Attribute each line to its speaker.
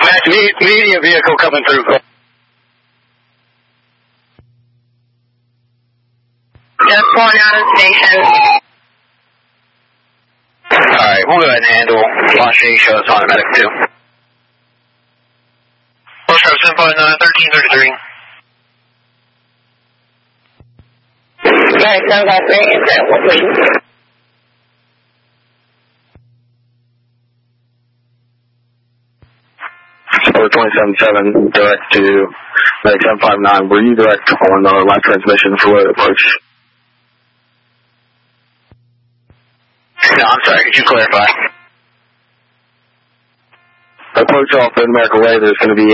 Speaker 1: Medium vehicle coming through.
Speaker 2: 1049 station.
Speaker 1: Alright, we'll go ahead and handle Los Angeles shows on medic 2.
Speaker 3: Los Angeles 759, 1333.
Speaker 2: Alright, 753, example, please.
Speaker 1: Support 277, direct to medic 759. Were you direct on the live transmission for where approach? No, I'm sorry, could you clarify? Approach off the American Way, there's going to be